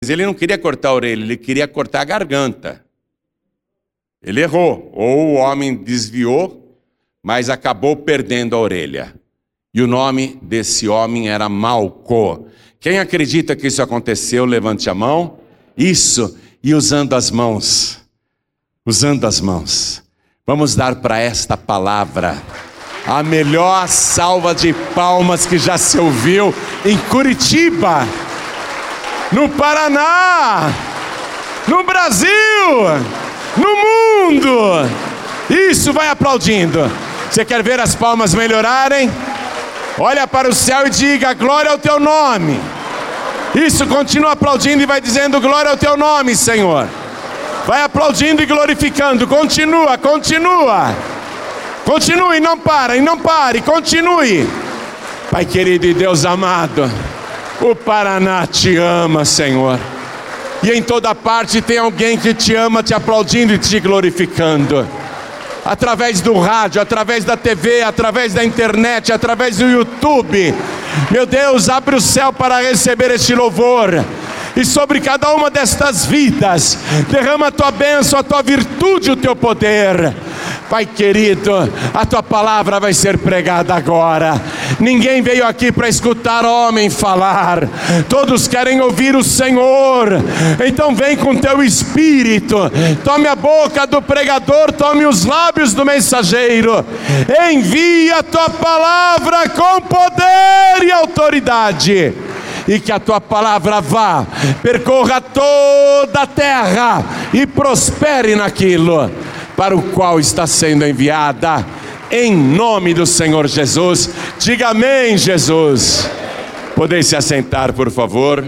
Ele não queria cortar a orelha, ele queria cortar a garganta. Ele errou, ou o homem desviou, mas acabou perdendo a orelha. E o nome desse homem era Malco. Quem acredita que isso aconteceu, levante a mão. Isso, e usando as mãos. Usando as mãos. Vamos dar para esta palavra a melhor salva de palmas que já se ouviu em Curitiba, no Paraná, no Brasil, no mundo. Isso, vai aplaudindo. Você quer ver as palmas melhorarem? Olha para o céu e diga: glória ao teu nome. Isso, continua aplaudindo e vai dizendo: glória ao teu nome, Senhor. Vai aplaudindo e glorificando. Continua, continua. Continue, não para, e não pare, continue. Pai querido e Deus amado, o Paraná te ama, Senhor. E em toda parte tem alguém que te ama, te aplaudindo e te glorificando. Através do rádio, através da TV, através da internet, através do YouTube. Meu Deus, abre o céu para receber este louvor. E sobre cada uma destas vidas, derrama a tua bênção, a tua virtude, o teu poder. Pai querido, a tua palavra vai ser pregada agora. Ninguém veio aqui para escutar homem falar. Todos querem ouvir o Senhor. Então vem com teu espírito. Tome a boca do pregador, tome os lábios do mensageiro. Envia a tua palavra com poder e autoridade. E que a tua palavra vá, percorra toda a terra e prospere naquilo para o qual está sendo enviada, em nome do Senhor Jesus. Diga amém, Jesus. Podem se assentar, por favor.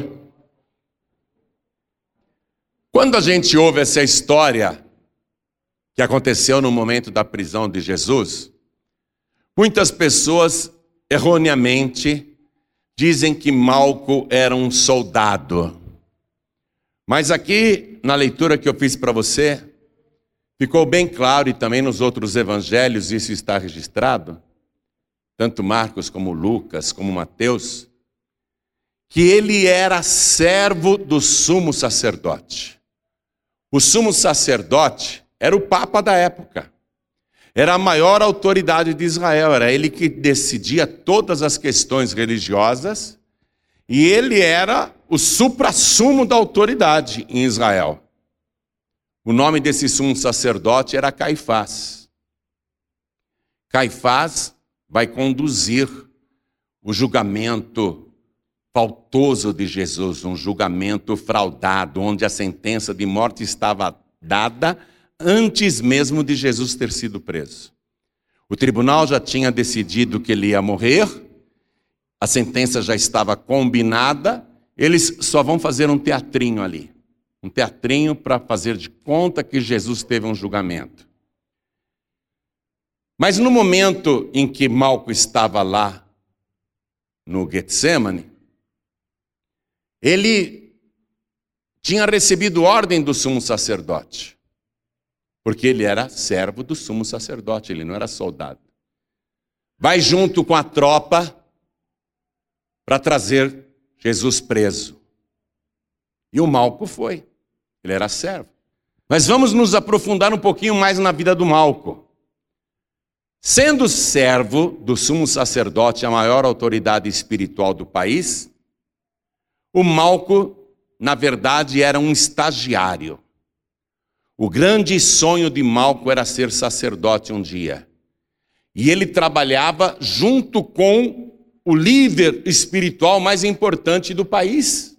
Quando a gente ouve essa história que aconteceu no momento da prisão de Jesus, muitas pessoas erroneamente dizem que Malco era um soldado. Mas aqui, na leitura que eu fiz para você, ficou bem claro, e também nos outros evangelhos isso está registrado, tanto Marcos como Lucas, como Mateus, que ele era servo do sumo sacerdote. O sumo sacerdote era o papa da época. Era a maior autoridade de Israel, era ele que decidia todas as questões religiosas, e ele era o suprassumo da autoridade em Israel. O nome desse sumo sacerdote era Caifás. Caifás vai conduzir o julgamento faltoso de Jesus, um julgamento fraudado, onde a sentença de morte estava dada antes mesmo de Jesus ter sido preso. O tribunal já tinha decidido que ele ia morrer, a sentença já estava combinada, eles só vão fazer um teatrinho ali. Um teatrinho para fazer de conta que Jesus teve um julgamento. Mas no momento em que Malco estava lá no Getsemane, ele tinha recebido ordem do sumo sacerdote. Porque ele era servo do sumo sacerdote, ele não era soldado. Vai junto com a tropa para trazer Jesus preso. E o Malco foi, ele era servo. Mas vamos nos aprofundar um pouquinho mais na vida do Malco. Sendo servo do sumo sacerdote, a maior autoridade espiritual do país, o Malco, na verdade, era um estagiário. O grande sonho de Malco era ser sacerdote um dia. E ele trabalhava junto com o líder espiritual mais importante do país.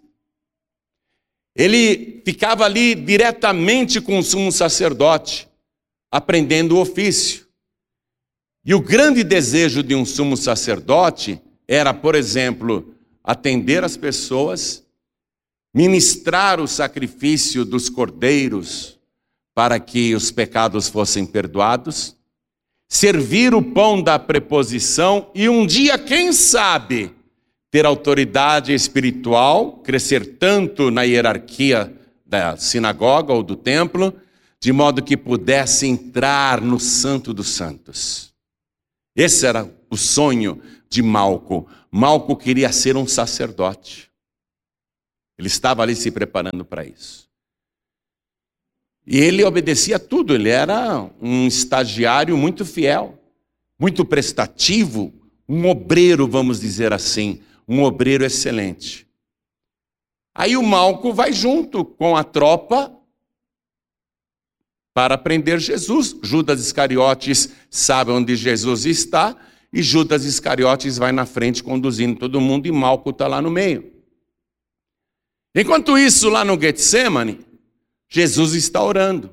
Ele ficava ali diretamente com o sumo sacerdote, aprendendo o ofício. E o grande desejo de um sumo sacerdote era, por exemplo, atender as pessoas, ministrar o sacrifício dos cordeiros, para que os pecados fossem perdoados, servir o pão da preposição e um dia, quem sabe, ter autoridade espiritual, crescer tanto na hierarquia da sinagoga ou do templo, de modo que pudesse entrar no Santo dos Santos. Esse era o sonho de Malco. Malco queria ser um sacerdote. Ele estava ali se preparando para isso. E ele obedecia a tudo, ele era um estagiário muito fiel, muito prestativo, um obreiro, vamos dizer assim, um obreiro excelente. Aí o Malco vai junto com a tropa para prender Jesus. Judas Iscariotes sabe onde Jesus está, e Judas Iscariotes vai na frente conduzindo todo mundo, e Malco está lá no meio. Enquanto isso, lá no Getsemane, Jesus está orando.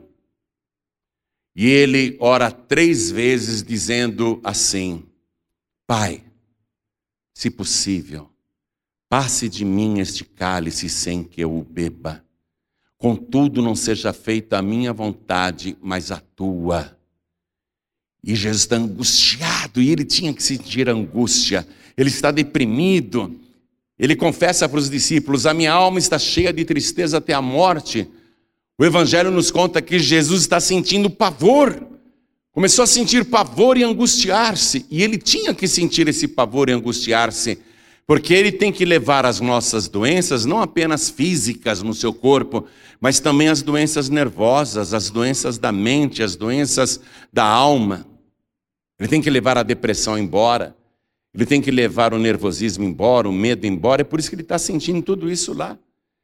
E ele ora 3 vezes dizendo assim: Pai, se possível, passe de mim este cálice sem que eu o beba. Contudo, não seja feita a minha vontade, mas a tua. E Jesus está angustiado, e ele tinha que sentir angústia. Ele está deprimido. Ele confessa para os discípulos: a minha alma está cheia de tristeza até a morte. O Evangelho nos conta que Jesus está sentindo pavor. Começou a sentir pavor e angustiar-se. E ele tinha que sentir esse pavor e angustiar-se, porque ele tem que levar as nossas doenças, não apenas físicas no seu corpo, mas também as doenças nervosas, as doenças da mente, as doenças da alma. Ele tem que levar a depressão embora. Ele tem que levar o nervosismo embora, o medo embora. É por isso que ele está sentindo tudo isso lá.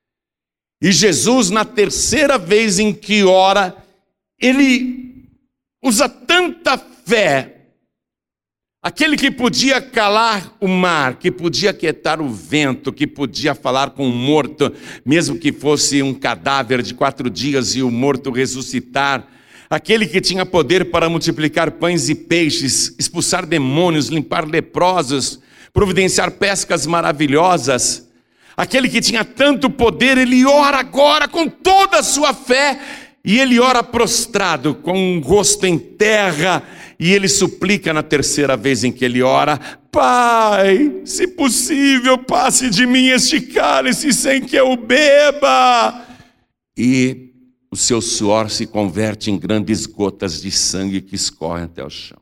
E Jesus, na 3ª vez em que ora, ele usa tanta fé. Aquele que podia calar o mar, que podia aquietar o vento, que podia falar com o morto, mesmo que fosse um cadáver de 4 dias e o morto ressuscitar. Aquele que tinha poder para multiplicar pães e peixes, expulsar demônios, limpar leprosos, providenciar pescas maravilhosas. Aquele que tinha tanto poder, ele ora agora com toda a sua fé, e ele ora prostrado, com o rosto em terra, e ele suplica na 3ª vez em que ele ora: Pai, se possível, passe de mim este cálice sem que eu beba. E o seu suor se converte em grandes gotas de sangue que escorrem até o chão.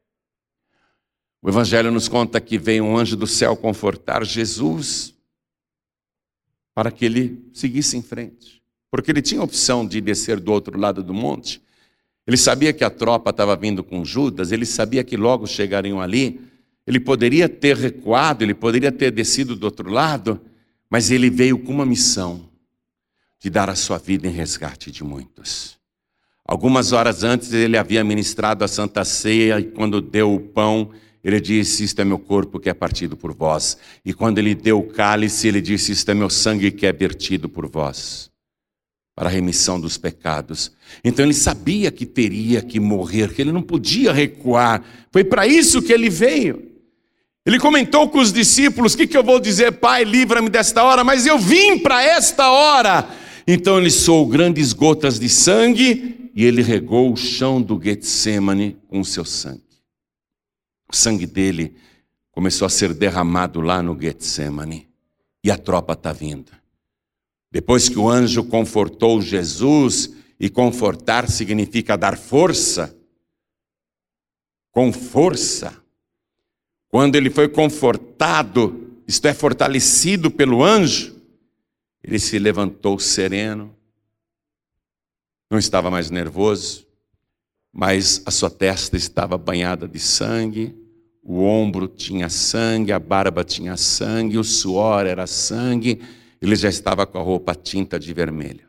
O Evangelho nos conta que veio um anjo do céu confortar Jesus para que ele seguisse em frente, porque ele tinha a opção de descer do outro lado do monte. Ele sabia que a tropa estava vindo com Judas, ele sabia que logo chegariam ali. Ele poderia ter recuado, ele poderia ter descido do outro lado, mas ele veio com uma missão: de dar a sua vida em resgate de muitos. Algumas horas antes ele havia ministrado a Santa Ceia, e quando deu o pão, ele disse: isto é meu corpo que é partido por vós. E quando ele deu o cálice, ele disse: isto é meu sangue que é vertido por vós, para a remissão dos pecados. Então ele sabia que teria que morrer, que ele não podia recuar. Foi para isso que ele veio. Ele comentou com os discípulos: o que eu vou dizer? Pai, livra-me desta hora, mas eu vim para esta hora. Então ele soou grandes gotas de sangue, e ele regou o chão do Getsemane com o seu sangue. O sangue dele começou a ser derramado lá no Getsemane, e a tropa está vindo. Depois que o anjo confortou Jesus, e confortar significa dar força, com força. Quando ele foi confortado, isto é, fortalecido pelo anjo, ele se levantou sereno, não estava mais nervoso, mas a sua testa estava banhada de sangue, o ombro tinha sangue, a barba tinha sangue, o suor era sangue, ele já estava com a roupa tinta de vermelho.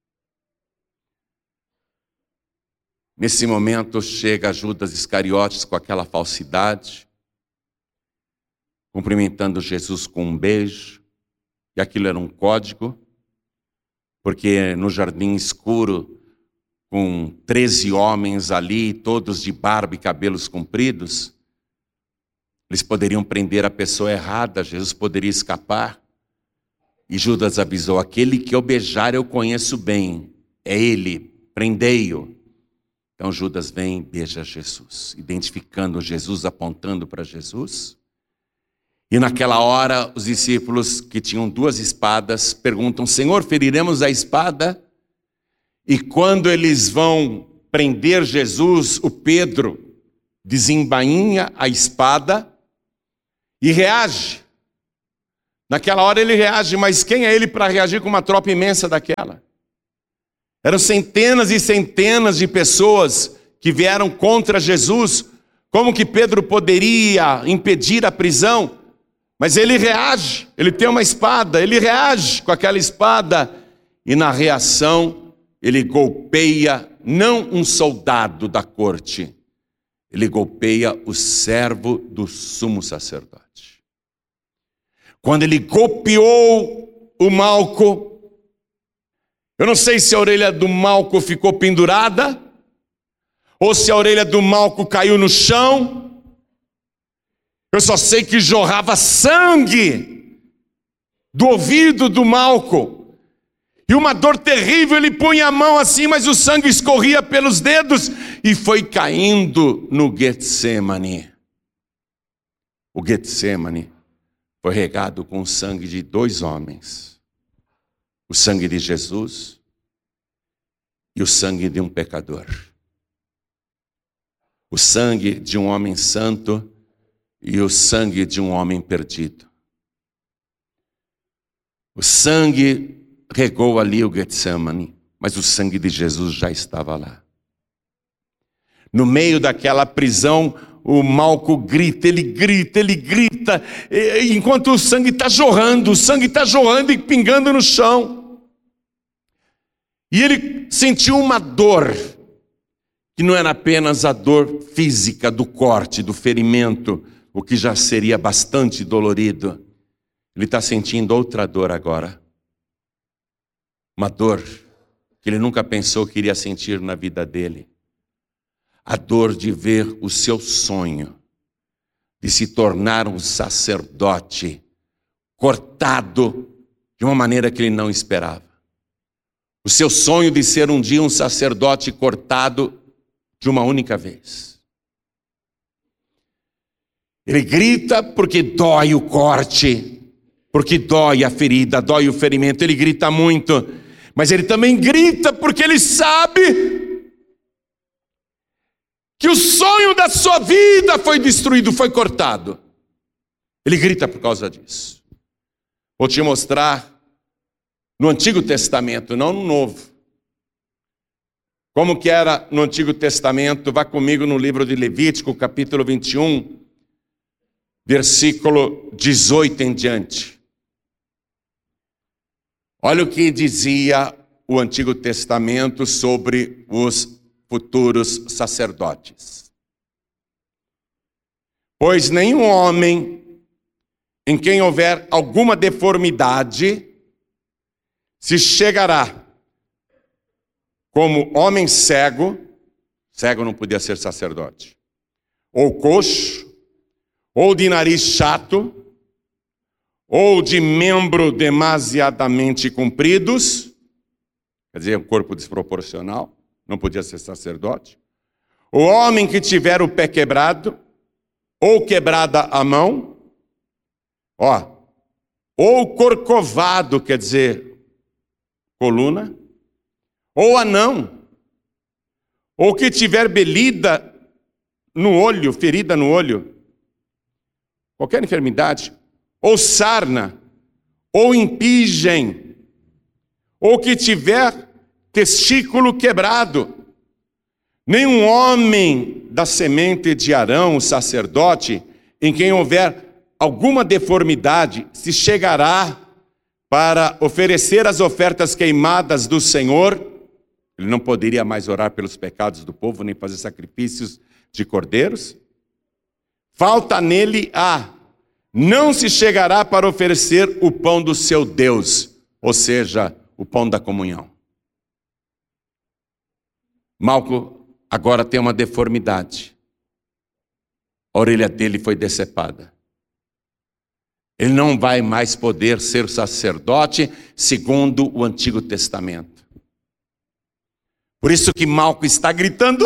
Nesse momento chega Judas Iscariotes com aquela falsidade, cumprimentando Jesus com um beijo, e aquilo era um código, porque no jardim escuro, com 13 homens ali, todos de barba e cabelos compridos, eles poderiam prender a pessoa errada, Jesus poderia escapar. E Judas avisou: aquele que eu beijar eu conheço bem, é ele, prendei-o. Então Judas vem e beija Jesus, identificando Jesus, apontando para Jesus. E naquela hora, os discípulos que tinham 2 espadas perguntam: Senhor, feriremos a espada? E quando eles vão prender Jesus, o Pedro desembainha a espada e reage. Naquela hora ele reage, mas quem é ele para reagir com uma tropa imensa daquela? Eram centenas e centenas de pessoas que vieram contra Jesus. Como que Pedro poderia impedir a prisão? Mas ele reage, ele tem uma espada, ele reage com aquela espada, e na reação ele golpeia não um soldado da corte, ele golpeia o servo do sumo sacerdote. Quando ele golpeou o Malco, eu não sei se a orelha do Malco ficou pendurada, ou se a orelha do Malco caiu no chão. Eu só sei que jorrava sangue do ouvido do Malco, e uma dor terrível. Ele punha a mão assim, mas o sangue escorria pelos dedos, e foi caindo no Getsemane. O Getsemane foi regado com o sangue de 2 homens, o sangue de Jesus e o sangue de um pecador. O sangue de um homem santo e o sangue de um homem perdido. O sangue regou ali o Getsemane, mas o sangue de Jesus já estava lá. No meio daquela prisão, o Malco grita, ele grita, enquanto o sangue está jorrando e pingando no chão. E ele sentiu uma dor, que não era apenas a dor física do corte, do ferimento, o que já seria bastante dolorido. Ele está sentindo outra dor agora. Uma dor que ele nunca pensou que iria sentir na vida dele. A dor de ver o seu sonho de se tornar um sacerdote cortado de uma maneira que ele não esperava. O seu sonho de ser um dia um sacerdote cortado de uma única vez. Ele grita porque dói o corte, porque dói a ferida, dói o ferimento. Ele grita muito, mas ele também grita porque ele sabe que o sonho da sua vida foi destruído, foi cortado. Ele grita por causa disso. Vou te mostrar no Antigo Testamento, não no Novo. Como que era no Antigo Testamento? Vá comigo no livro de Levítico, capítulo 21, versículo 18 em diante. Olha o que dizia o Antigo Testamento sobre os futuros sacerdotes. Pois nenhum homem em quem houver alguma deformidade se chegará como homem cego, cego não podia ser sacerdote, ou coxo, ou de nariz chato, ou de membro demasiadamente compridos, quer dizer, um corpo desproporcional, não podia ser sacerdote. O homem que tiver o pé quebrado, ou quebrada a mão, ou corcovado, quer dizer, coluna, ou anão, ou que tiver belida no olho, ferida no olho, qualquer enfermidade, ou sarna, ou impingem, ou que tiver testículo quebrado. Nenhum homem da semente de Arão, o sacerdote, em quem houver alguma deformidade, se chegará para oferecer as ofertas queimadas do Senhor. Ele não poderia mais orar pelos pecados do povo, nem fazer sacrifícios de cordeiros. Falta nele não se chegará para oferecer o pão do seu Deus, ou seja, o pão da comunhão. Malco agora tem uma deformidade. A orelha dele foi decepada. Ele não vai mais poder ser sacerdote segundo o Antigo Testamento. Por isso que Malco está gritando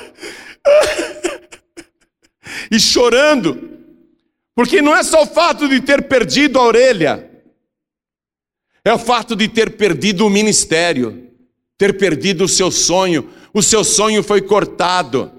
e chorando, porque não é só o fato de ter perdido a orelha, é o fato de ter perdido o ministério, ter perdido o seu sonho. O seu sonho foi cortado.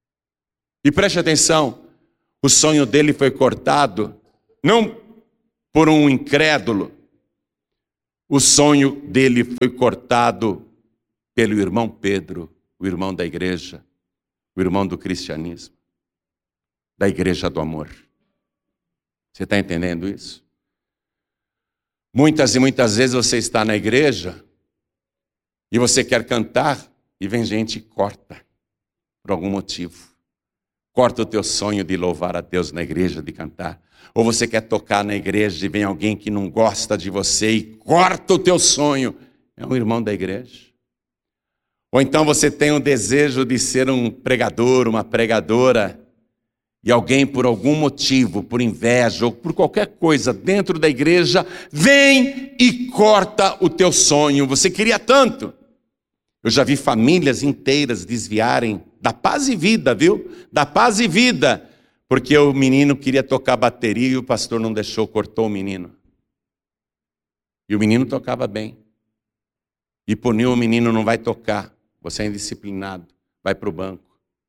E preste atenção, o sonho dele foi cortado, não por um incrédulo. O sonho dele foi cortado pelo irmão Pedro, o irmão da igreja, o irmão do cristianismo, da igreja do amor. Você está entendendo isso? Muitas e muitas vezes você está na igreja e você quer cantar e vem gente e corta, por algum motivo. Corta o teu sonho de louvar a Deus na igreja, de cantar. Ou você quer tocar na igreja e vem alguém que não gosta de você e corta o teu sonho. É um irmão da igreja. Ou então você tem o desejo de ser um pregador, uma pregadora, e alguém por algum motivo, por inveja ou por qualquer coisa dentro da igreja, vem e corta o teu sonho. Você queria tanto. Eu já vi famílias inteiras desviarem da paz e vida, viu? Da paz e vida. Porque o menino queria tocar bateria e o pastor não deixou, cortou o menino. E o menino tocava bem. E puniu o menino, não vai tocar. Você é indisciplinado, vai para o banco.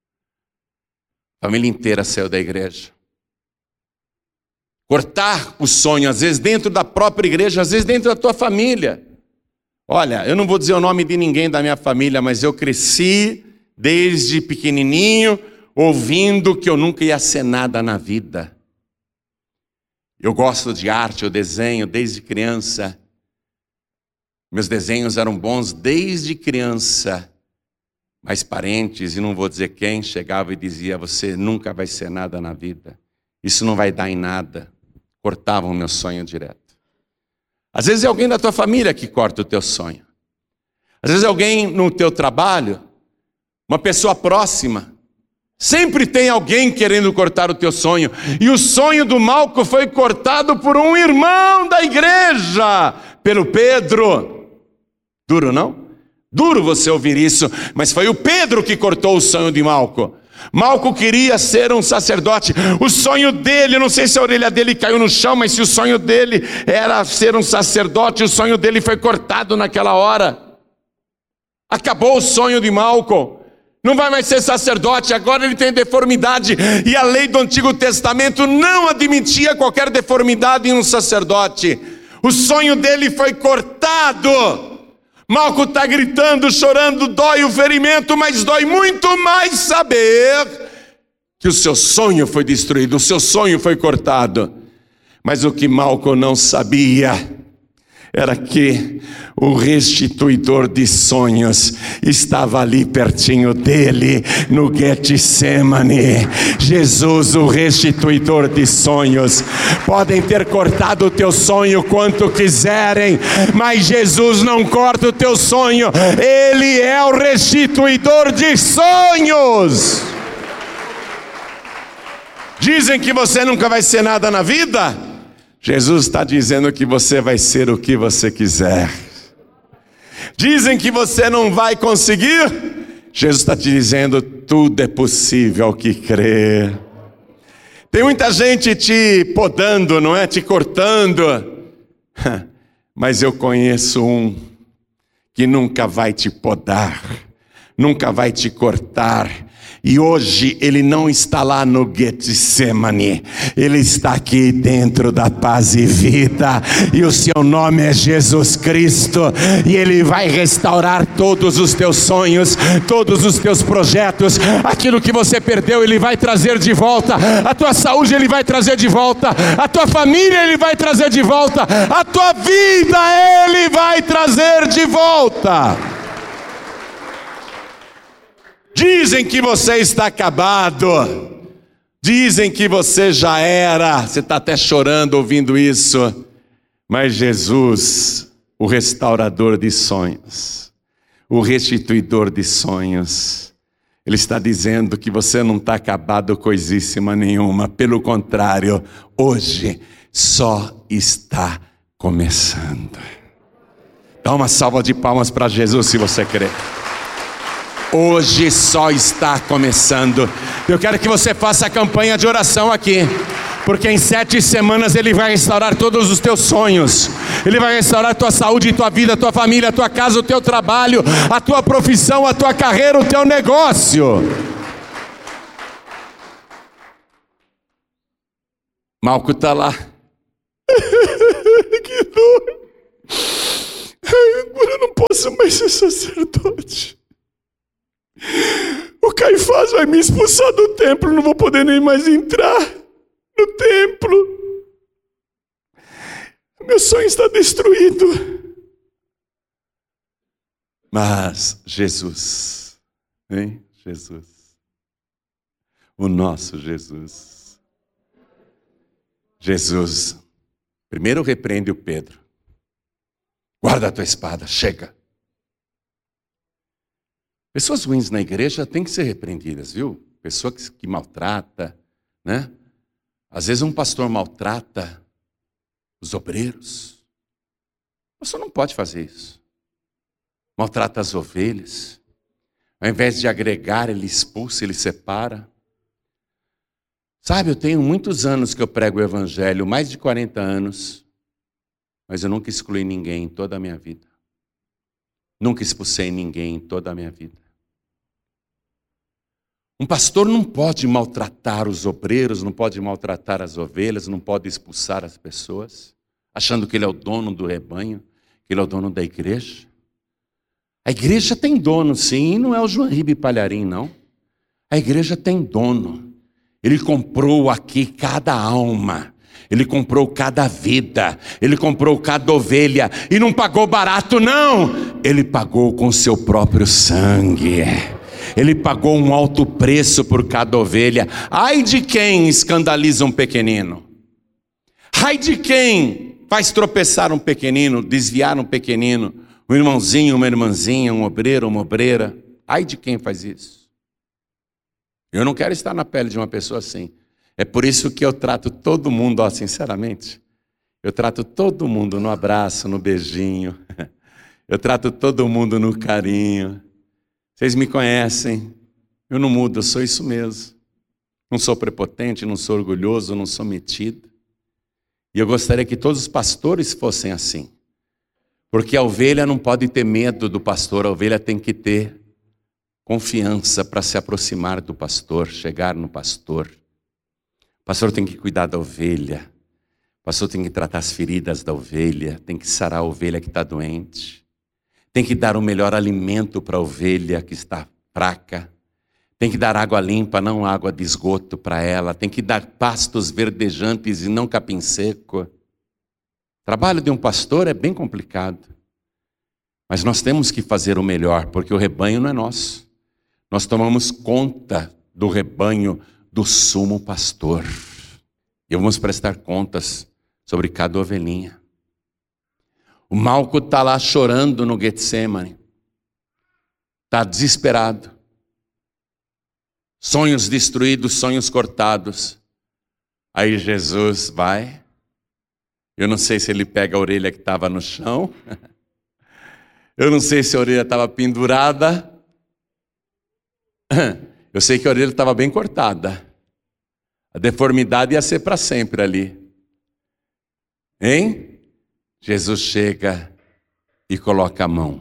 A família inteira saiu da igreja. Cortar o sonho, às vezes dentro da própria igreja, às vezes dentro da tua família. Olha, eu não vou dizer o nome de ninguém da minha família, mas eu cresci desde pequenininho, ouvindo que eu nunca ia ser nada na vida. Eu gosto de arte, eu desenho desde criança. Meus desenhos eram bons desde criança. Mas parentes, e não vou dizer quem, chegava e dizia: você nunca vai ser nada na vida. Isso não vai dar em nada. Cortavam o meu sonho direto. Às vezes é alguém da tua família que corta o teu sonho. Às vezes é alguém no teu trabalho, uma pessoa próxima. Sempre tem alguém querendo cortar o teu sonho. E o sonho do Malco foi cortado por um irmão da igreja, pelo Pedro. Duro, não? Duro você ouvir isso, mas foi o Pedro que cortou o sonho de Malco. Malco queria ser um sacerdote. O sonho dele, eu não sei se a orelha dele caiu no chão, mas se o sonho dele era ser um sacerdote, o sonho dele foi cortado naquela hora. Acabou o sonho de Malco. Não vai mais ser sacerdote, agora ele tem deformidade. E a lei do Antigo Testamento não admitia qualquer deformidade em um sacerdote. O sonho dele foi cortado. Malco está gritando, chorando, dói o ferimento, mas dói muito mais saber que o seu sonho foi destruído, o seu sonho foi cortado. Mas o que Malco não sabia era que o restituidor de sonhos estava ali pertinho dele, no Getsemane. Jesus, o restituidor de sonhos. Podem ter cortado o teu sonho quanto quiserem, mas Jesus não corta o teu sonho. Ele é o restituidor de sonhos. Dizem que você nunca vai ser nada na vida. Jesus está dizendo que você vai ser o que você quiser. Dizem que você não vai conseguir. Jesus está te dizendo: tudo é possível ao que crer. Tem muita gente te podando, não é? Te cortando. Mas eu conheço um que nunca vai te podar, nunca vai te cortar. E hoje ele não está lá no Getsemane, ele está aqui dentro da paz e vida, e o seu nome é Jesus Cristo, e ele vai restaurar todos os teus sonhos, todos os teus projetos. Aquilo que você perdeu ele vai trazer de volta, a tua saúde ele vai trazer de volta, a tua família ele vai trazer de volta, a tua vida ele vai trazer de volta. Dizem que você está acabado. Dizem que você já era. Você está até chorando ouvindo isso. Mas Jesus, o restaurador de sonhos, o restituidor de sonhos, Ele está dizendo que você não está acabado coisíssima nenhuma. Pelo contrário, hoje só está começando. Dá uma salva de palmas para Jesus se você crê. Hoje só está começando. Eu quero que você faça a campanha de oração aqui, porque em 7 semanas Ele vai restaurar todos os teus sonhos. Ele vai restaurar a tua saúde, a tua vida, a tua família, a tua casa, o teu trabalho, a tua profissão, a tua carreira, o teu negócio. Malco está lá. Que dor! Agora eu não posso mais ser sacerdote. O Caifás vai me expulsar do templo, não vou poder nem mais entrar no templo. Meu sonho está destruído. Mas Jesus, hein? Jesus, o nosso Jesus. Jesus, primeiro repreende o Pedro. Guarda a tua espada, chega. Pessoas ruins na igreja têm que ser repreendidas, viu? Pessoa que maltrata, né? Às vezes um pastor maltrata os obreiros. O pastor não pode fazer isso. Maltrata as ovelhas. Ao invés de agregar, ele expulsa, ele separa. Sabe, eu tenho muitos anos que eu prego o evangelho, mais de 40 anos, mas eu nunca excluí ninguém em toda a minha vida. Nunca expulsei ninguém em toda a minha vida. Um pastor não pode maltratar os obreiros, não pode maltratar as ovelhas, não pode expulsar as pessoas, achando que ele é o dono do rebanho, que ele é o dono da igreja. A igreja tem dono, sim, e não é o João Ribe Palharim, não. A igreja tem dono. Ele comprou aqui cada alma. Ele comprou cada vida, ele comprou cada ovelha, e não pagou barato não, ele pagou com seu próprio sangue, ele pagou um alto preço por cada ovelha. Ai de quem escandaliza um pequenino, ai de quem faz tropeçar um pequenino, desviar um pequenino, um irmãozinho, uma irmãzinha, um obreiro, uma obreira, ai de quem faz isso. Eu não quero estar na pele de uma pessoa assim. É por isso que eu trato todo mundo, ó, sinceramente, eu trato todo mundo no abraço, no beijinho, eu trato todo mundo no carinho. Vocês me conhecem, eu não mudo, eu sou isso mesmo. Não sou prepotente, não sou orgulhoso, não sou metido. E eu gostaria que todos os pastores fossem assim. Porque a ovelha não pode ter medo do pastor, a ovelha tem que ter confiança para se aproximar do pastor, chegar no pastor. O pastor tem que cuidar da ovelha, o pastor tem que tratar as feridas da ovelha, tem que sarar a ovelha que está doente, tem que dar o melhor alimento para a ovelha que está fraca, tem que dar água limpa, não água de esgoto para ela, tem que dar pastos verdejantes e não capim seco. O trabalho de um pastor é bem complicado, mas nós temos que fazer o melhor, porque o rebanho não é nosso. Nós tomamos conta do rebanho do sumo pastor. E vamos prestar contas sobre cada ovelhinha. O Malco está lá chorando no Getsemane. Está desesperado. Sonhos destruídos, sonhos cortados. Aí Jesus vai. Eu não sei se ele pega a orelha que estava no chão. Eu não sei se a orelha estava pendurada. Eu sei que a orelha estava bem cortada. A deformidade ia ser para sempre ali. Hein? Jesus chega e coloca a mão.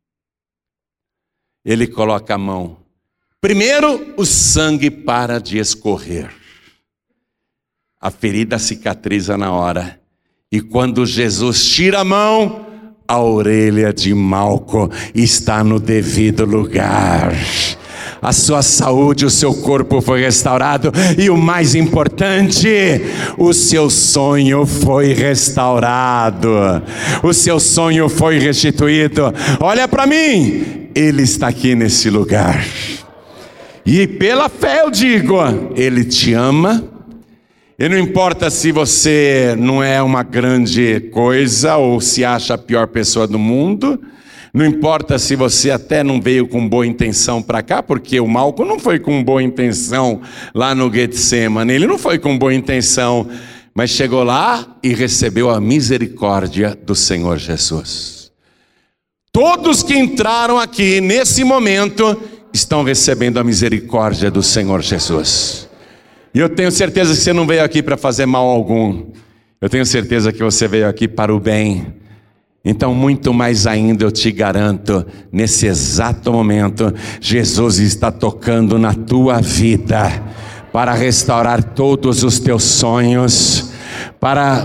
Ele coloca a mão. Primeiro, o sangue para de escorrer. A ferida cicatriza na hora. E quando Jesus tira a mão, a orelha de Malco está no devido lugar. A sua saúde, o seu corpo foi restaurado. E o mais importante, o seu sonho foi restaurado. O seu sonho foi restituído. Olha para mim, Ele está aqui nesse lugar. E pela fé eu digo, Ele te ama. E não importa se você não é uma grande coisa ou se acha a pior pessoa do mundo. Não importa se você até não veio com boa intenção para cá, porque o Malco não foi com boa intenção lá no Getsemane. Ele não foi com boa intenção, mas chegou lá e recebeu a misericórdia do Senhor Jesus. Todos que entraram aqui nesse momento estão recebendo a misericórdia do Senhor Jesus. E eu tenho certeza que você não veio aqui para fazer mal algum. Eu tenho certeza que você veio aqui para o bem. Então, muito mais ainda eu te garanto, nesse exato momento, Jesus está tocando na tua vida para restaurar todos os teus sonhos, para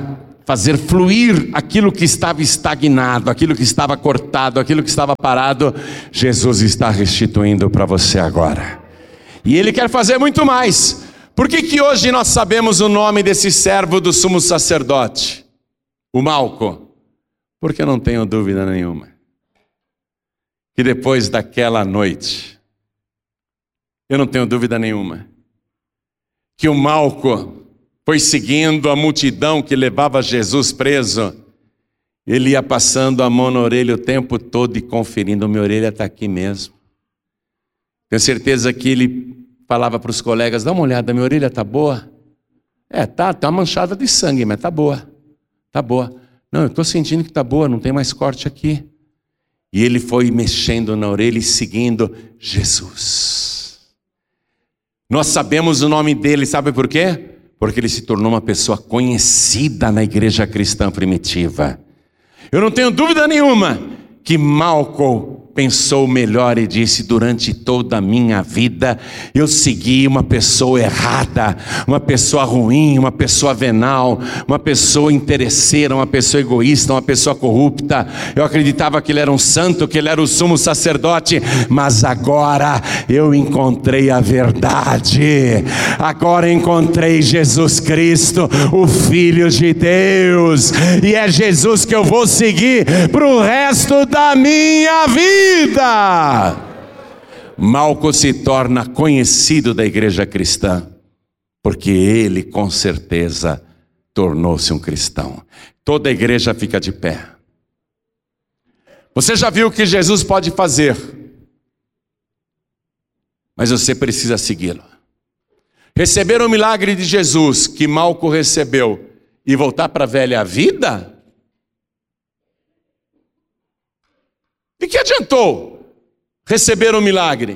fazer fluir aquilo que estava estagnado, aquilo que estava cortado, aquilo que estava parado. Jesus está restituindo para você agora. E Ele quer fazer muito mais. Por que hoje nós sabemos o nome desse servo do sumo sacerdote? O Malco. Porque eu não tenho dúvida nenhuma que depois daquela noite, eu não tenho dúvida nenhuma que o Malco foi seguindo a multidão que levava Jesus preso. Ele ia passando a mão na orelha o tempo todo e conferindo: minha orelha está aqui mesmo. Tenho certeza que ele falava para os colegas: dá uma olhada, minha orelha está boa? Tá manchada de sangue, mas está boa. Está boa. Não, eu estou sentindo que está boa, não tem mais corte aqui. E ele foi mexendo na orelha e seguindo Jesus. Nós sabemos o nome dele, sabe por quê? Porque ele se tornou uma pessoa conhecida na igreja cristã primitiva. Eu não tenho dúvida nenhuma que Malco pensou melhor e disse: durante toda a minha vida eu segui uma pessoa errada, uma pessoa ruim, uma pessoa venal, uma pessoa interesseira, uma pessoa egoísta, uma pessoa corrupta. Eu acreditava que ele era um santo, que ele era o sumo sacerdote, mas agora eu encontrei a verdade. Agora encontrei Jesus Cristo, o Filho de Deus, e é Jesus que eu vou seguir para o resto da minha vida. Malco se torna conhecido da igreja cristã, porque ele com certeza tornou-se um cristão. Toda a igreja fica de pé. Você já viu o que Jesus pode fazer, mas você precisa segui-lo. Receber o milagre de Jesus que Malco recebeu e voltar para a velha vida? De que adiantou receber um milagre?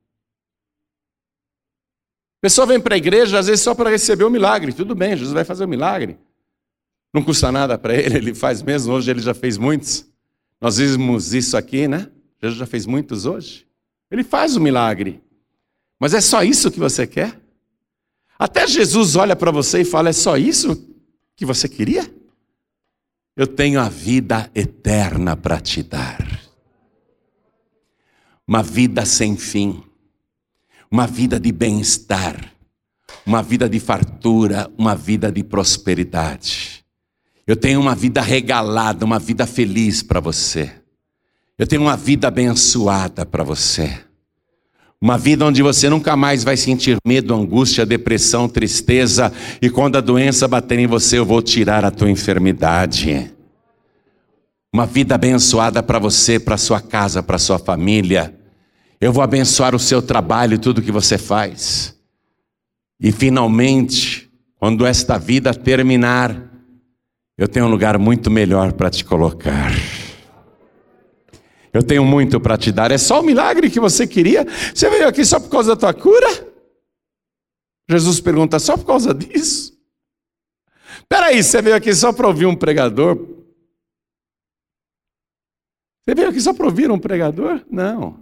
A pessoa vem para a igreja às vezes só para receber o milagre. Tudo bem, Jesus vai fazer o milagre. Não custa nada para ele, ele faz mesmo. Hoje ele já fez muitos. Nós vimos isso aqui, né? Jesus já fez muitos hoje. Ele faz o milagre. Mas é só isso que você quer? Até Jesus olha para você e fala: é só isso que você queria? Eu tenho a vida eterna para te dar. Uma vida sem fim, uma vida de bem-estar, uma vida de fartura, uma vida de prosperidade. Eu tenho uma vida regalada, uma vida feliz para você. Eu tenho uma vida abençoada para você. Uma vida onde você nunca mais vai sentir medo, angústia, depressão, tristeza. E quando a doença bater em você, eu vou tirar a tua enfermidade. Uma vida abençoada para você, para sua casa, para sua família. Eu vou abençoar o seu trabalho e tudo que você faz. E finalmente, quando esta vida terminar, eu tenho um lugar muito melhor para te colocar. Eu tenho muito para te dar. É só o milagre que você queria? Você veio aqui só por causa da tua cura? Jesus pergunta: só por causa disso? Peraí, você veio aqui só para ouvir um pregador? Você veio aqui só para ouvir um pregador? Não.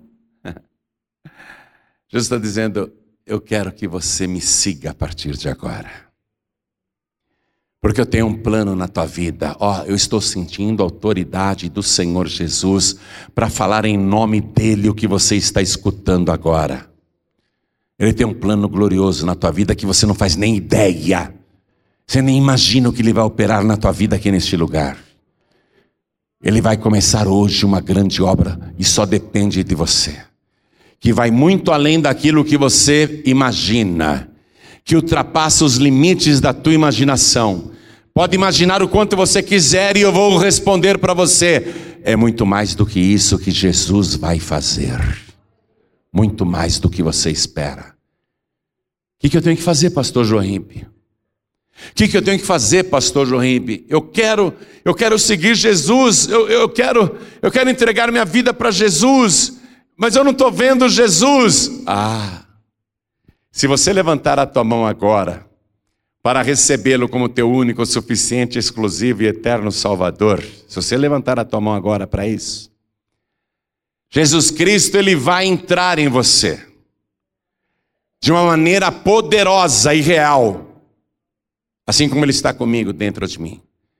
Jesus está dizendo: eu quero que você me siga a partir de agora. Porque eu tenho um plano na tua vida. Eu estou sentindo a autoridade do Senhor Jesus para falar em nome dEle o que você está escutando agora. Ele tem um plano glorioso na tua vida que você não faz nem ideia. Você nem imagina o que Ele vai operar na tua vida aqui neste lugar. Ele vai começar hoje uma grande obra e só depende de você. Que vai muito além daquilo que você imagina. Que ultrapassa os limites da tua imaginação. Pode imaginar o quanto você quiser e eu vou responder para você. É muito mais do que isso que Jesus vai fazer. Muito mais do que você espera. O que eu tenho que fazer, pastor Jorimbe? O que eu tenho que fazer, pastor Jorimbe? Eu quero seguir Jesus, eu quero entregar minha vida para Jesus, mas eu não estou vendo Jesus. Se você levantar a tua mão agora, para recebê-lo como teu único, suficiente, exclusivo e eterno Salvador, se você levantar a tua mão agora para isso, Jesus Cristo, Ele vai entrar em você, de uma maneira poderosa e real, assim como Ele está comigo dentro de mim.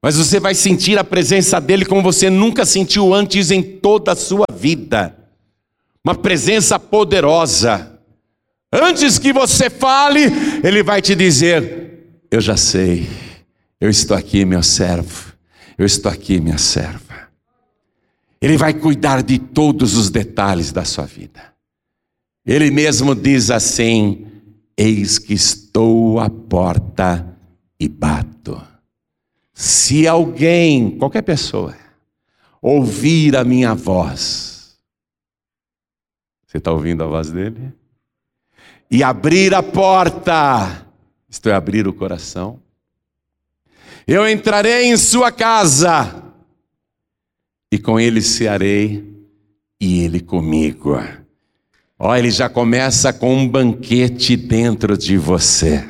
Mas você vai sentir a presença dele como você nunca sentiu antes em toda a sua vida. Uma presença poderosa. Antes que você fale, ele vai te dizer: eu já sei, eu estou aqui, meu servo, eu estou aqui, minha serva. Ele vai cuidar de todos os detalhes da sua vida. Ele mesmo diz assim: eis que estou à porta e bato. Se alguém, qualquer pessoa, ouvir a minha voz, você está ouvindo a voz dele? E abrir a porta, isto é, abrir o coração, eu entrarei em sua casa, e com ele cearei, e ele comigo. Ó, ele já começa com um banquete dentro de você.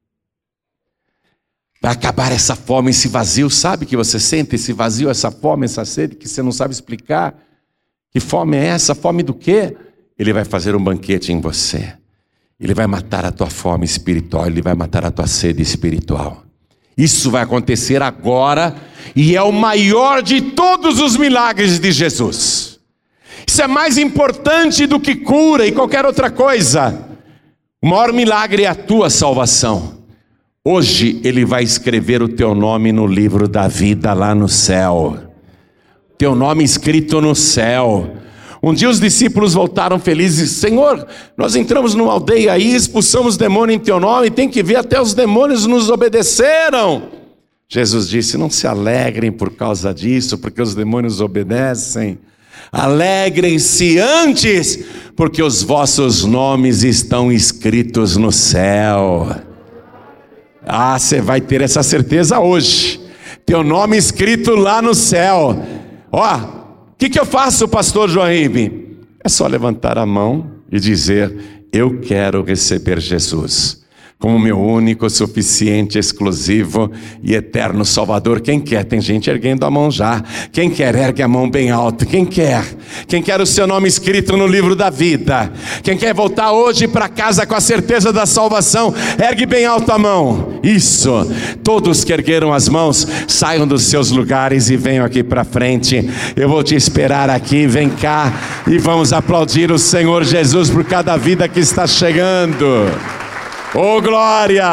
Vai acabar essa fome, esse vazio, sabe que você sente esse vazio, essa fome, essa sede, que você não sabe explicar? Que fome é essa? Fome do quê? Ele vai fazer um banquete em você. Ele vai matar a tua fome espiritual, ele vai matar a tua sede espiritual. Isso vai acontecer agora, e é o maior de todos os milagres de Jesus. Isso é mais importante do que cura e qualquer outra coisa. O maior milagre é a tua salvação. Hoje ele vai escrever o teu nome no livro da vida lá no céu. Teu nome escrito no céu. Um dia os discípulos voltaram felizes: Senhor, nós entramos numa aldeia aí, expulsamos demônio em teu nome, tem que ver, até os demônios nos obedeceram. Jesus disse: não se alegrem por causa disso, porque os demônios obedecem. Alegrem-se antes, porque os vossos nomes estão escritos no céu. Ah, você vai ter essa certeza hoje. Teu nome escrito lá no céu. Ó, o que eu faço, pastor João Ribe? É só levantar a mão e dizer: eu quero receber Jesus como meu único, suficiente, exclusivo e eterno Salvador. Quem quer? Tem gente erguendo a mão já. Quem quer, ergue a mão bem alto. Quem quer? Quem quer o seu nome escrito no livro da vida? Quem quer voltar hoje para casa com a certeza da salvação? Ergue bem alto a mão. Isso. Todos que ergueram as mãos, saiam dos seus lugares e venham aqui para frente. Eu vou te esperar aqui. Vem cá e vamos aplaudir o Senhor Jesus por cada vida que está chegando. Oh, glória!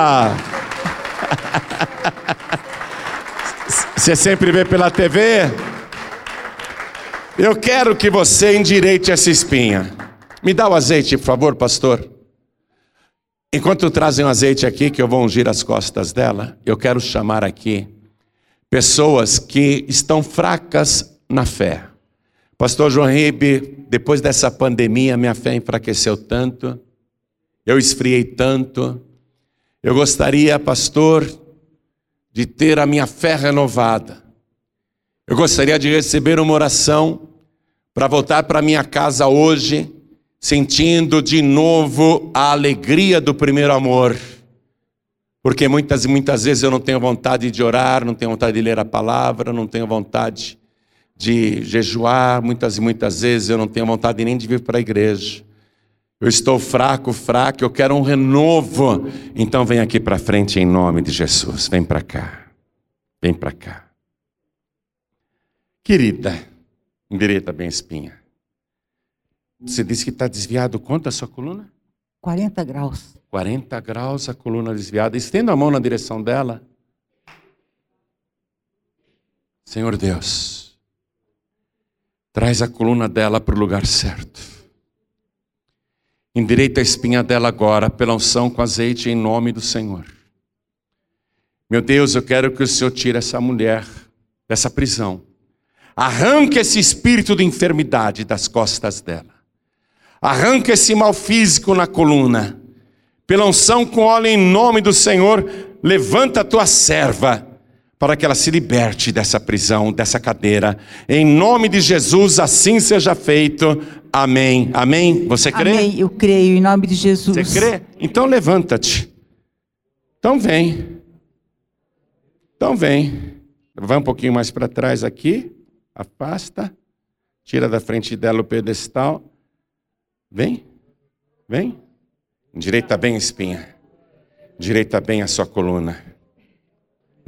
Você sempre vê pela TV? Eu quero que você endireite essa espinha. Me dá o azeite, por favor, pastor. Enquanto trazem o azeite aqui, que eu vou ungir as costas dela, eu quero chamar aqui pessoas que estão fracas na fé. Pastor João Ribe, depois dessa pandemia, minha fé enfraqueceu tanto. Eu esfriei tanto. Eu gostaria, pastor, de ter a minha fé renovada. Eu gostaria de receber uma oração para voltar para minha casa hoje, sentindo de novo a alegria do primeiro amor. Porque muitas vezes eu não tenho vontade de orar, não tenho vontade de ler a palavra, não tenho vontade de jejuar, muitas vezes eu não tenho vontade nem de vir para a igreja. Eu estou fraco, eu quero um renovo. Então vem aqui para frente em nome de Jesus. Vem para cá. Vem para cá. Querida, endireita bem a espinha. Você disse que está desviado quanto a sua coluna? 40 graus. 40 graus a coluna desviada. Estenda a mão na direção dela. Senhor Deus, traz a coluna dela para o lugar certo. Endireita a espinha dela agora, pela unção com azeite, em nome do Senhor. Meu Deus, eu quero que o Senhor tire essa mulher dessa prisão. Arranque esse espírito de enfermidade das costas dela. Arranque esse mal físico na coluna. Pela unção com óleo, em nome do Senhor, levanta a tua serva, para que ela se liberte dessa prisão, dessa cadeira. Em nome de Jesus, assim seja feito. Amém. Amém? Você crê? Amém, eu creio, em nome de Jesus. Você crê? Então levanta-te. Então vem. Então vem. Vai um pouquinho mais para trás aqui. Afasta. Tira da frente dela o pedestal. Vem. Vem. Endireita bem a espinha. Endireita bem a sua coluna.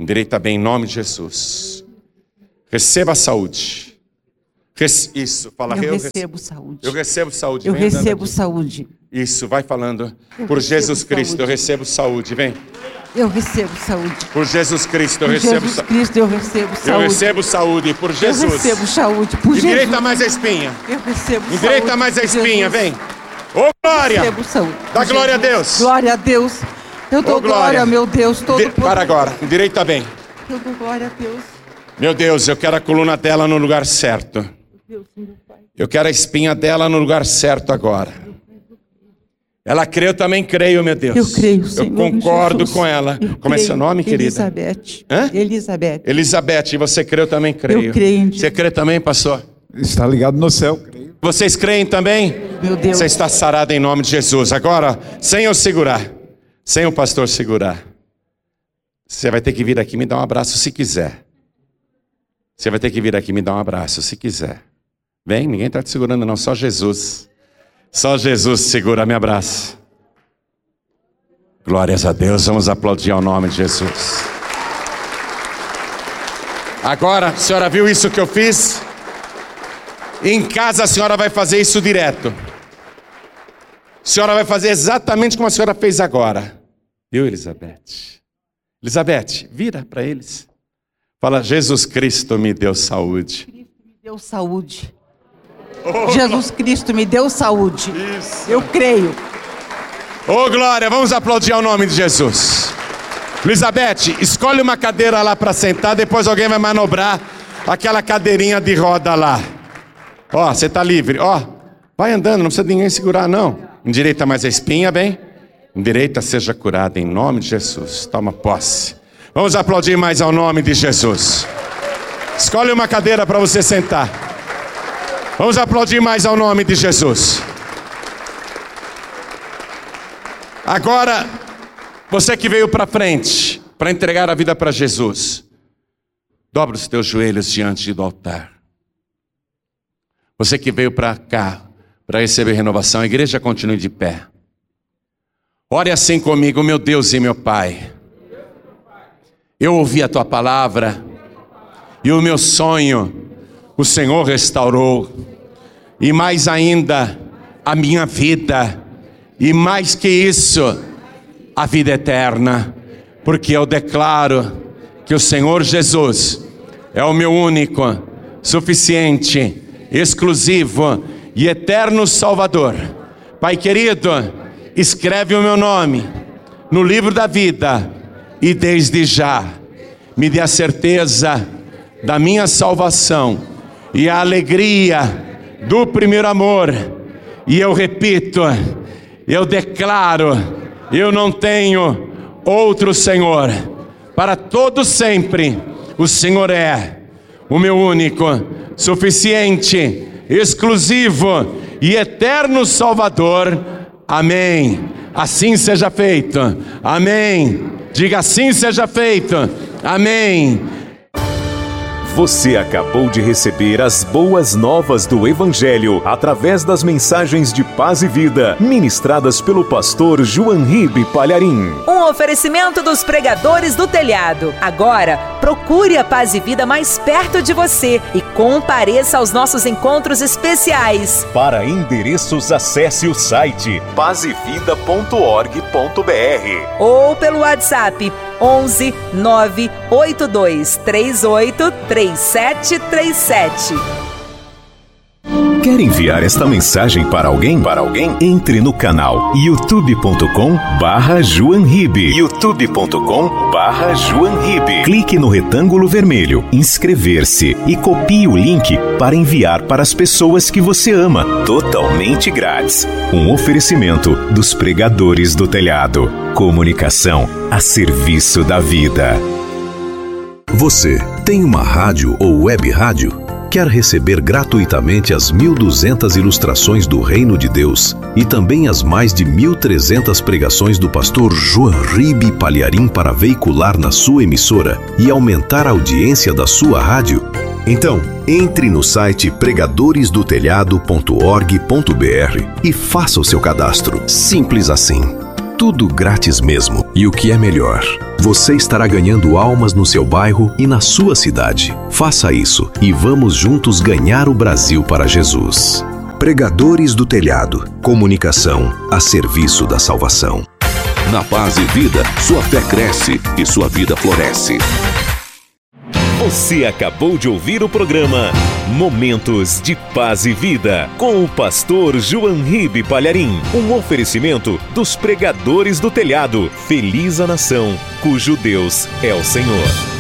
Endireita bem em nome de Jesus. Receba a saúde. Isso, fala. Eu recebo saúde. Eu recebo saúde. Eu Vem recebo saúde. Isso, vai falando. Por Jesus Cristo, eu recebo saúde. Vem. Eu recebo saúde. Por Jesus Cristo, eu Por recebo Jesus Cristo, eu recebo saúde. Eu recebo saúde. Por Jesus. Eu recebo saúde. Por Jesus. Endireita mais a espinha. Eu recebo saúde. Endireita mais a espinha, vem. Ô, glória! Eu recebo saúde. Dá glória a Deus. Glória a Deus. Eu dou glória, meu Deus, todo Para agora, endireita bem. Eu dou glória a Deus. Meu Deus, eu quero a coluna dela no lugar certo. Eu quero a espinha dela no lugar certo agora. Ela crê, eu também creio, meu Deus. Eu creio, Senhor. Eu concordo com ela. Como é seu nome, querida? Elizabeth. Hã? Elizabeth. Elizabeth, e você crê, eu também creio. Eu creio em Deus. Você crê também, pastor? Está ligado no céu. Vocês creem também? Meu Deus. Você está sarada em nome de Jesus. Agora, sem eu segurar, sem o pastor segurar, você vai ter que vir aqui e me dar um abraço se quiser. Você vai ter que vir aqui e me dar um abraço se quiser. Vem, ninguém está te segurando não, só Jesus. Só Jesus segura, me abraça. Glórias a Deus, vamos aplaudir ao nome de Jesus. Agora, a senhora viu isso que eu fiz? Em casa a senhora vai fazer isso direto. A senhora vai fazer exatamente como a senhora fez agora. Viu, Elizabeth? Elizabeth, vira para eles. Fala, Jesus Cristo me deu saúde. Me deu saúde. Jesus Cristo me deu saúde. Isso. Eu creio. Ô, glória, vamos aplaudir ao nome de Jesus. Elizabeth, escolhe uma cadeira lá para sentar, depois alguém vai manobrar aquela cadeirinha de roda lá. Ó, você tá livre, ó. Vai andando, não precisa de ninguém segurar, não. Endireita mais a espinha, bem. Endireita, seja curada em nome de Jesus. Toma posse. Vamos aplaudir mais ao nome de Jesus. Escolhe uma cadeira para você sentar. Vamos aplaudir mais ao nome de Jesus. Agora, você que veio para frente para entregar a vida para Jesus, dobra os teus joelhos diante do altar. Você que veio para cá para receber renovação, a igreja continue de pé. Ore assim comigo, meu Deus e meu Pai. Eu ouvi a tua palavra e o meu sonho o Senhor restaurou, e mais ainda a minha vida, e mais que isso, a vida eterna, porque eu declaro que o Senhor Jesus é o meu único, suficiente, exclusivo e eterno Salvador. Pai querido, escreve o meu nome no livro da vida e desde já me dê a certeza da minha salvação e a alegria do primeiro amor. E eu repito, eu declaro, eu não tenho outro Senhor. Para todo sempre, o Senhor é o meu único, suficiente, exclusivo e eterno Salvador. Amém. Assim seja feito. Amém. Diga, assim seja feito. Amém. Você acabou de receber as boas novas do Evangelho através das mensagens de paz e vida ministradas pelo pastor João Ribe Palharim. Um oferecimento dos pregadores do telhado. Agora, procure a Paz e Vida mais perto de você e compareça aos nossos encontros especiais. Para endereços, acesse o site pazevida.org.br ou pelo WhatsApp 11 982 38 3737. Quer enviar esta mensagem para alguém? Entre no canal youtube.com/JoãoRibe. youtube.com/JoãoRibe. Clique no retângulo vermelho, inscrever-se e copie o link para enviar para as pessoas que você ama, totalmente grátis. Um oferecimento dos pregadores do telhado. Comunicação a serviço da vida. Você tem uma rádio ou web rádio? Quer receber gratuitamente as 1.200 ilustrações do Reino de Deus e também as mais de 1.300 pregações do pastor João Ribe Palharim para veicular na sua emissora e aumentar a audiência da sua rádio? Então, entre no site pregadoresdotelhado.org.br e faça o seu cadastro. Simples assim. Tudo grátis mesmo. E o que é melhor, você estará ganhando almas no seu bairro e na sua cidade. Faça isso e vamos juntos ganhar o Brasil para Jesus. Pregadores do Telhado. Comunicação a serviço da salvação. Na Paz e Vida, sua fé cresce e sua vida floresce. Você acabou de ouvir o programa Momentos de Paz e Vida, com o pastor João Ribe Palharim. Um oferecimento dos Pregadores do Telhado. Feliz a nação, cujo Deus é o Senhor.